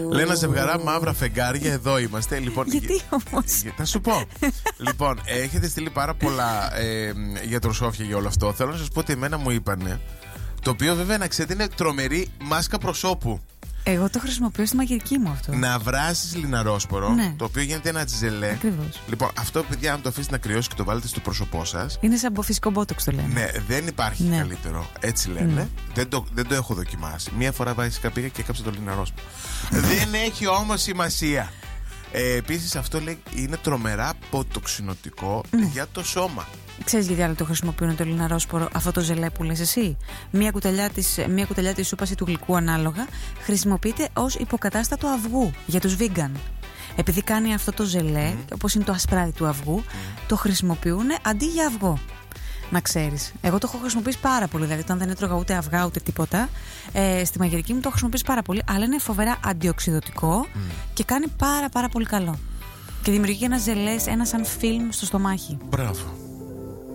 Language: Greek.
Λένα ζευγαρά μαύρα φεγγάρια, εδώ είμαστε. Λοιπόν, γιατί όμως? Θα σου πω. Λοιπόν, έχετε στείλει πάρα πολλά γιατροσόφια για όλο αυτό. Θέλω να σας πω ότι εμένα μου είπανε. Το οποίο βέβαια να ξέρετε είναι τρομερή μάσκα προσώπου. Εγώ το χρησιμοποιώ στη μαγειρική μου αυτό. Να βράσεις λιναρόσπορο, ναι. Το οποίο γίνεται ένα τζελέ. Ακριβώς. Λοιπόν, αυτό παιδιά, αν το αφήσετε να κρυώσει και το βάλετε στο πρόσωπό σας. Είναι σαν φυσικό μπότοξ το λένε. Ναι, δεν υπάρχει καλύτερο. Έτσι λένε. Δεν το έχω δοκιμάσει. Μία φορά βασικά πήγα και έκαψα το λιναρόσπορο. Δεν έχει όμως σημασία. Επίσης αυτό λέει είναι τρομερά αποτοξινωτικό για το σώμα. Ξέρεις γιατί άλλο το χρησιμοποιούν το λιναρόσπορο, αυτό το ζελέ που λες εσύ? Μία κουταλιά της σούπας ή του γλυκού ανάλογα χρησιμοποιείται ως υποκατάστατο αυγού για τους vegan. Επειδή κάνει αυτό το ζελέ, όπως είναι το ασπράδι του αυγού, το χρησιμοποιούν αντί για αυγό. Να ξέρεις. Εγώ το έχω χρησιμοποιήσει πάρα πολύ. Δηλαδή, όταν δεν έτρωγα ούτε αυγά ούτε τίποτα, στη μαγειρική μου το έχω χρησιμοποιήσει πάρα πολύ. Αλλά είναι φοβερά αντιοξυδοτικό και κάνει πάρα πολύ καλό. Και δημιουργεί ένα ζελέ, ένα σαν φιλμ στο στομάχι. Μπράβο.